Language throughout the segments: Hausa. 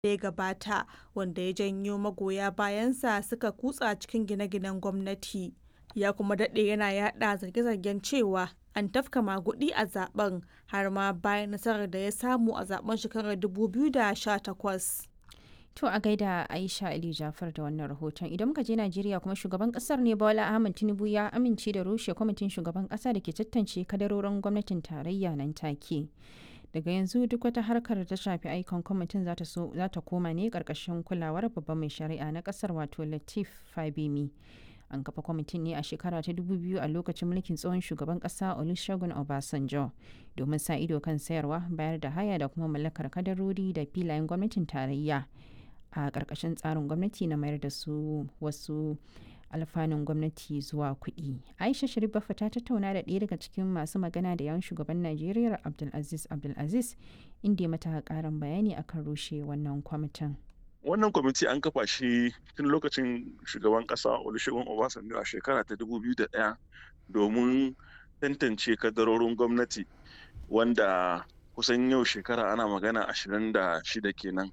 da ya gabata, wanda ya janyo magoya bayansa suka kutsa cikin gine-ginen gwamnati. Ya kuma daɗe yana yaɗa zarge-zargen cewa an tafka maguɗi a zaben, har ma bayan nasarar da ya samu a zaben shekarar 2018. To a gaida Aisha Ali Jafar da wannan rahoton. Idan muka je Najeriya kuma shugaban kasar ne Bola Ahmed Tinubu ya amince da rushe kwamitin shugaban kasa da ke tantance kadarorin gwamnatin tarayya nan take. Daga yanzu duk wata harkar da ta shafi aikon kwamitin za ta koma ne karkashin kulawar babban mai shari'a na kasar wato Lateef Fagbemi. An kafa kwamitin ne a shekara ta 2000 a lokacin mulkin tsohon shugaban kasa Olusegun Obasanjo domin sa ido kan sayarwa, bayar da haya da kuma mallakar kadarori da filayen gwamnatin tarayya a ƙarƙashin tsarin gwamnati na mayar da su wasu alfanun gwamnati zuwa kuɗi. Aisha Sharif Baffa ta tattauna da ɗaya daga cikin masu magana da yawan shugaban Najeriya Abdulaziz inda ya mata ƙarin bayani akan rushe wannan kwamitin. Wannan kwamiti an kafa shi tun lokacin shugaban ƙasa Olusegun Obasanjo a shekara ta 2001 domin tantance kadarorin gwamnati, wanda kusan yau shekara ana magana 26 kenan.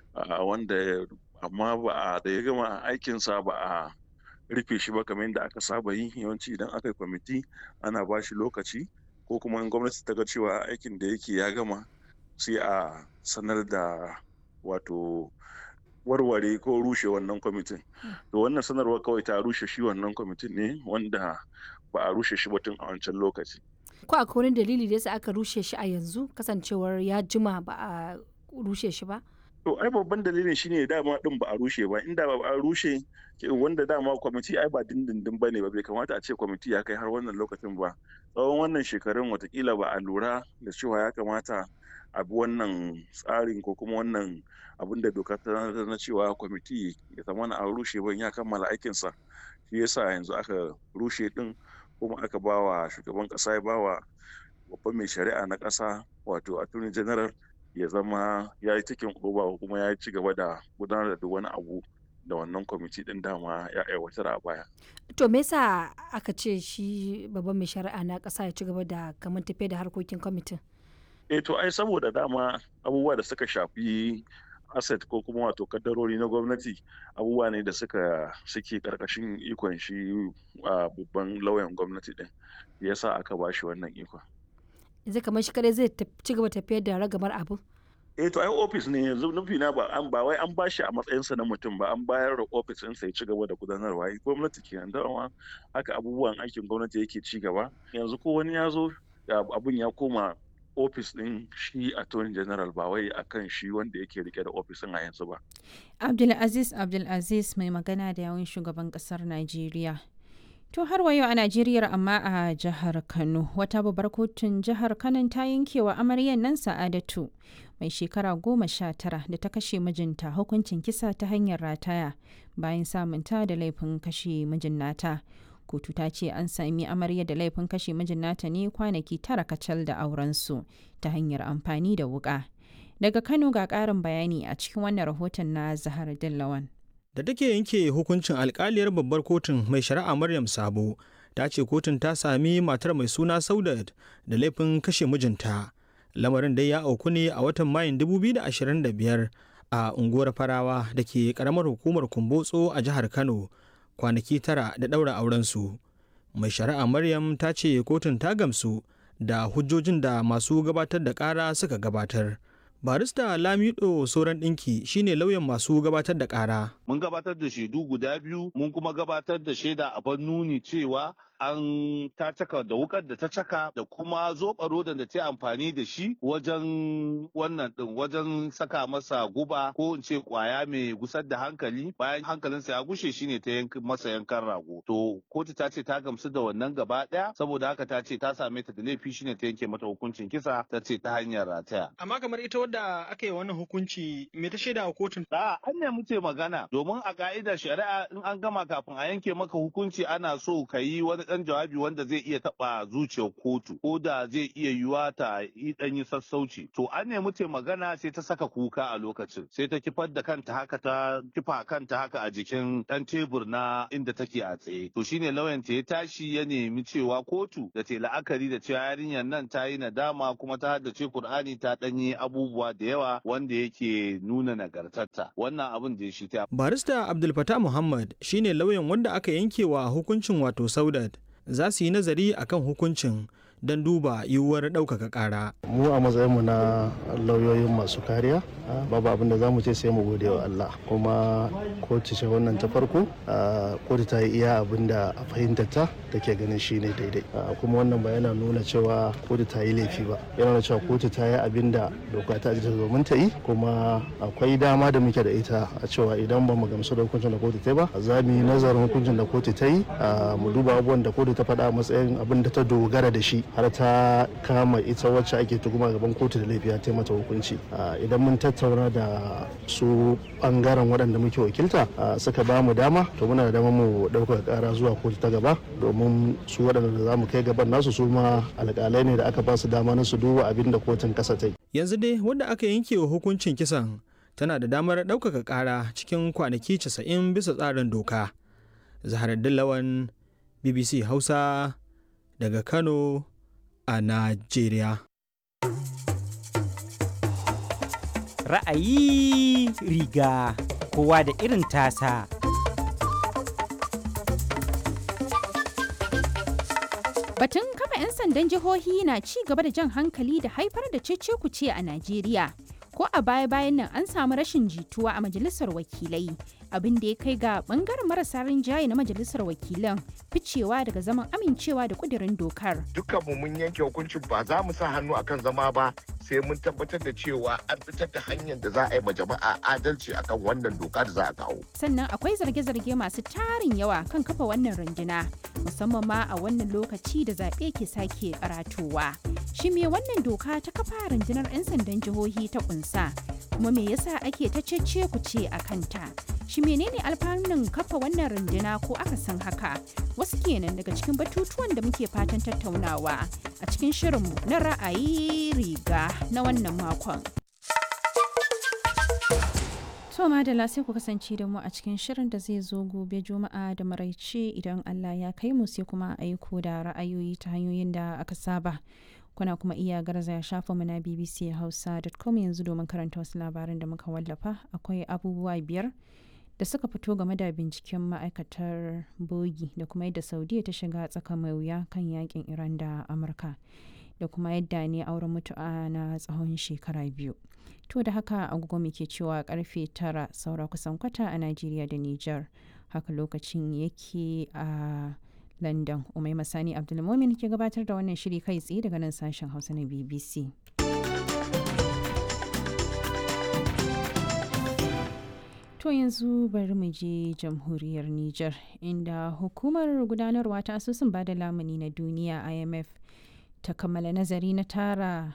Wanda amma da ya gama aikinsa ba a rufe shi ba kamar yadda aka saba yi. Yawanci idan aka yi kwamiti ana ba shi lokaci, ko kuma in gwamnati ta ga cewa aikin da yake ya gama sai a sanar da wato warware ko rushe wannan kwamitin. To wannan sanarwar kawai ta rushe shi wannan kwamitin ne, wanda ba a rushe shi ba tun a wancan lokaci. Ko akwai wani dalili da yasa aka rushe shi a yanzu, kasancewar ya jima ba a rushe shi ba? To ai babban dalilin shine dama din ba a rushe ba. Inda ba a rushe, wanda dama kwamiti ai ba dindindin bane ba, bai kamata a ce kwamiti ya kai har wannan lokacin ba. Tsawon wannan shekarun watakila ba a lura da cewa ya kamata a bi wannan tsarin ko kuma wannan abin da doka ta na cewa kwamiti ya zama a rushe ban ya kammala aikinsa. Shi yasa yanzu aka rushe din, kuma aka bawa shugaban kasa, ya bawa babban mai shari'a na kasa wato attorney general ya zama ya yi cikin oba, kuma ya ci gaba da gudanar da duk wani abu da wannan kwamiti din dama ya aiwatar a baya. To me yasa aka ce shi babban mai shari'a na kasa ya ci gaba da kamar tafiya da harkokin kwamitin? To ai saboda dama abubuwa da suka shafi asset ko kuma wato kaddarori na gwamnati abubuwa ne da suke karkashin ikon shi babban lauyan gwamnati din, yasa aka ba shi wannan ikon. Yanzu kamar shi kadai zai ci gaba tafiyar da ragamar abu? To ai ofis ne yanzu, nufi na ba wai an bashi a matsayinsa na mutum ba, an bayar da ofis ɗinsa ya ci gaba da gudanarwa. Gwamnati kenan, dama haka abubuwan aikin gwamnati yake ci gaba. Yanzu ko wani ya zo abun ya koma ofis ɗin shi attorney general, ba wai akan shi wanda yake rike da ofisin a yanzu ba. Abdulaziz mai magana da yawun shugaban kasar Najeriya. To har wa yau a Najeriya, amma a jihar Kano, wata babbar kotun jihar Kano ta yankewa amaryan nan Sa'adatu mai shekara 19 da ta kashe mijinta hukuncin kisa ta hanyar rataya bayan samunta da laifin kashe mijin nata. Kotu ta ce an sami amarya da laifin kashe mijin nata ne kwanaki 9 kacal da aurensu ta hanyar amfani da wuka. Daga Kano ga ƙarin bayani a cikin wannan rahoton na Zahar Dillawan. Da take yanke hukuncin, alkaliyar babbar kotun mai shari'a Maryam Sabo ta ce kotun ta sami matar mai suna Saudat da laifin kashe mijinta. Lamarin dai ya auku ne a watan Mayun 2025 a unguwar Farawa da ke karamar hukumar Kumbotso a jihar Kano, kwanaki 9 da ɗaura aurensu. Mai shari'a Maryam ta ce kotun ta gamsu da hujjojin da masu gabatar da ƙara suka gabatar. Barista Lamido Soran Dinki shine lauyan masu gabatar da ƙara. Mun gabatar da shaidu guda biyu, mun kuma gabatar da shaida a nuni cewa an ta caka da wukar da ta caka da kuma zoɓaro da ta amfani da shi wajen wannan din, wajen saka masa guba ko in ce kwaya mai gusar da hankali. Bayan hankalinsa ya gushe shine ta masa yankan rago. To kotu ta ce ta gamsu da wannan gaba ɗaya, saboda haka ta ce ta same ta da laifi, shine ta yanke mata hukuncin kisa, ta ce ta hanyar rataya. Amma kamar ita wadda aka yi wannan hukunci, me ta shaida a kotun? An ne muke magana, domin a ka'idar shari'a in an gama kafin a yanke maka hukunci ana so ka yi wani ɗan jawabi wanda zai iya taɓa zuciyar kotu ko da zai iya yiwa ta yi sassauci. To an nemi ta magana sai ta saka kuka a lokacin sai ta kifar da kanta haka ta kifa kanta haka a jikin ɗan tebur na inda take a tsaye. To shine lauyan ta ya tashi ya nemi cewa kotu da ta la'akari da cewa yarinyar nan ta yi nadama kuma ta haddace Kur'ani ta ɗanyi abubuwa da yawa wanda yake nuna nagartarta. Wannan abin da ya shi ta. Barista Abdul Fattah Muhammad shine lauyan wanda aka yankewa hukuncin wato Saudat. Za su yi nazari akan hukuncin don duba yiwuwar ɗaukaka ƙara. Mu a matsayinmu na lauyoyin masu kariya babu abin da za mu ce sai mu gode wa Allah, kuma kotu ce wannan ta farko, kotu ta yi iya abin da a fahimtarta take ganin shi ne daidai, kuma wannan ba yana nuna cewa kotu ta yi laifi ba, yana nuna cewa kotu ta yi abin da doka ta ajiye domin ta yi, kuma akwai dama da muke da ita a cewa idan ba mu gamsu da hukuncin da kotu ta yi ba za mu yi nazarin hukuncin da kotu ta yi, mu duba abubuwan da kotu ta faɗa a matsayin abin da ta dogara da shi har ta kama ita wacce ake tuhuma gaban kotu da laifi ta mata hukunci. Idan mun tattauna da su bangaren waɗanda muke wakilta suka ba mu dama, to muna da dama mu ɗaukaka ƙara zuwa kotu ta gaba, domin su waɗanda za mu kai gaban nasu su ma alƙalai ne da aka ba su dama na su duba abin da kotun ƙasa ta yi. Yanzu dai wanda aka yanke wa hukuncin kisan tana da damar ɗaukaka ƙara cikin kwanaki 90 bisa tsarin doka. Zaharaddin Lawan, BBC Hausa daga Kano a Najeriya. Ra'ayi riga kowa da irin tasa. Batun kafa 'yan sandan jihohi na ci gaba da jan hankali da haifar da cece-kuce a Najeriya. Ko a baya-bayan nan an samu rashin jituwa a majalisar wakilai, abin da ya kai ga bangaren marasa rinjaye na majalisar wakilan ficewa daga zaman amincewa da kudirin dokar. Dukkanmu mun yanke hukuncin ba za mu sa hannu akan zama ba sai mun tabbatar da cewa an fitar da hanyar da za a yi ma jama'a adalci akan wannan doka da za a kawo. Sannan akwai zarge-zarge masu tarin yawa kan kafa wannan runduna, musamman ma a wannan lokaci da zaɓe ke sake karatowa. Shi me wannan doka ta kafa rundunar 'yan sandan jihohi ta kunsa? Kuma me yasa ake ta cece ku ce a kanta? Shi menene alfanun kafa wannan runduna ko akasin haka? Wasu kenan daga cikin batutuwan da muke fatan tattaunawa a cikin shirinmu na ra'ayi riga na wannan makon. To madalla sai ku kasance da mu a cikin shirin da zai zo gobe Juma'a da maraice idan Allah ya kai mu, sai kuma aiko da ra'ayoyi ta hanyoyin da aka saba. Kuna kuma iya garzaya shafinmu na bbchausa.com yanzu domin karanta wasu labaran da muka wallafa. Akwai abubuwa 5 da suka fito game da binciken ma'aikatar bogi da kuma yadda Saudiya ta shiga tsaka mai wuya kan yakin Iran da Amurka, da kuma yadda ne auren mutu'a na tsawon shekara 2. To da haka agogo muke cewa karfe 9 saura kusan kwata a Najeriya da Nijar. Haka lokacin yake a London. Umaima Sani Abdulmumin ke gabatar da wannan shiri kai tsaye daga nan sashen Hausa na BBC. To yanzu bari mu je jamhuriyar Nijar, inda hukumar gudanarwa ta asusun bada lamuni na duniya IMF ta kammala nazari na tara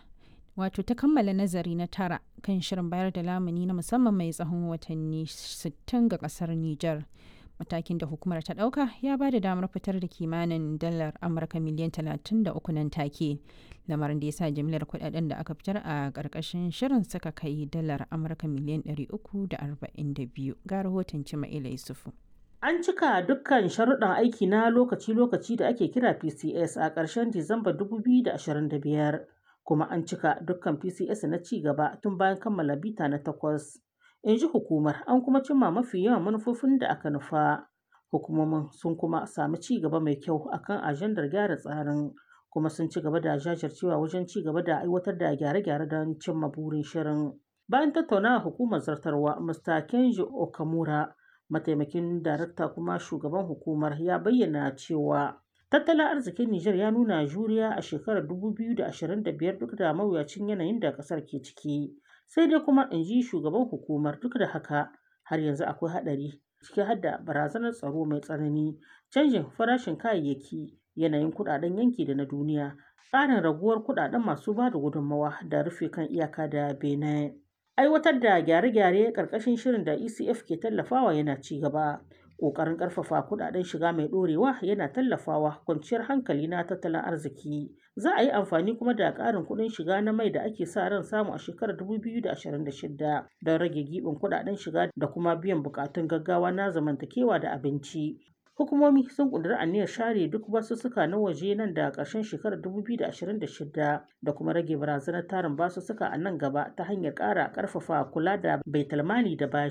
kan shirin bayar da lamuni na musamman mai tsawon watanni 60 ga kasar Nijar. Matakin da hukumar ta dauka ya ba da damar fitar da kimanin dalar Amurka miliyan 33 nan take, lamarin da ya sa jimlar kudaden da aka fitar a karkashin shirin suka kai dalar Amurka miliyan 342. Ga rahoton Cima'ila Yusufu. An cika dukkan sharuɗan aiki na lokaci-lokaci da ake kira PCS a ƙarshen Disamba 2025, kuma an cika dukkan PCS na ci gaba tun bayan kammala bita na 8. In ji hukumar, an kuma cimma mafi yawan manufofin da aka nufa. Hukumomin sun kuma sami ci gaba mai kyau akan ajandar gyara tsarin, kuma sun ci gaba da jajircewa wajen ci gaba da aiwatar da gyare-gyare don cimma burin shirin. Bayan tattaunawa hukumar zartarwa, Mr. Kenji Okamura, mataimakin darakta kuma shugaban hukumar, ya bayyana cewa tattalin arzikin Nijar ya nuna juriya a shekarar 2025 duk da mawuyacin yanayin da ƙasar ke ciki. Sai dai kuma, in ji shugaban hukumar, duk da haka har yanzu akwai haɗari, ciki har da barazanar tsaro mai tsanani, canjin farashin kayayyaki, yanayin kuɗaɗen yanki da na duniya, ƙarin raguwar kuɗaɗen masu ba da gudunmawa da rufe kan iyaka da Benin. Aiwatar da gyare-gyare ƙarƙashin shirin da ECF ke tallafawa yana ci gaba, Ƙoƙarin ƙarfafa kuɗaɗen shiga mai ɗorewa yana tallafawa kwanciyar hankali na tattalin arziki. Za a yi amfani kuma da ƙarin kuɗin shiga na mai da ake sa ran samu a shekarar 2026 don rage giɓin kuɗaɗen shiga da kuma biyan buƙatun gaggawa na zamantakewa da abinci. Hukumomi sun ƙudiri aniyar share duk basussuka na waje nan da ƙarshen shekarar 2026 da kuma rage barazanar tarin basussuka a nan gaba ta hanyar ƙara ƙarfafa kula da baitulmali da bashi.